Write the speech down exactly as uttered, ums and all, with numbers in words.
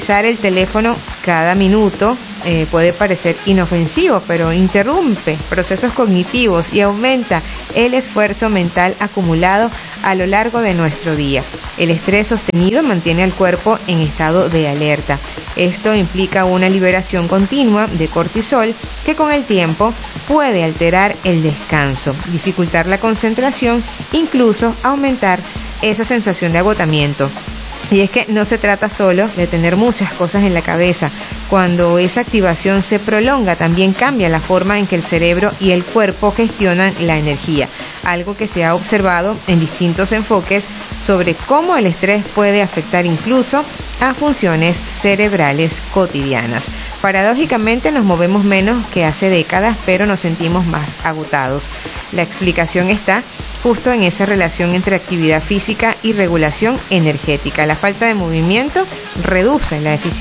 Usar el teléfono cada minuto eh, puede parecer inofensivo, pero interrumpe procesos cognitivos y aumenta el esfuerzo mental acumulado a lo largo de nuestro día. El estrés sostenido mantiene al cuerpo en estado de alerta. Esto implica una liberación continua de cortisol que con el tiempo puede alterar el descanso, dificultar la concentración, incluso aumentar esa sensación de agotamiento. Y es que no se trata solo de tener muchas cosas en la cabeza. Cuando esa activación se prolonga, también cambia la forma en que el cerebro y el cuerpo gestionan la energía, algo que se ha observado en distintos enfoques sobre cómo el estrés puede afectar incluso a funciones cerebrales cotidianas. Paradójicamente nos movemos menos que hace décadas, pero nos sentimos más agotados. La explicación está justo en esa relación entre actividad física y regulación energética. La falta de movimiento reduce la eficiencia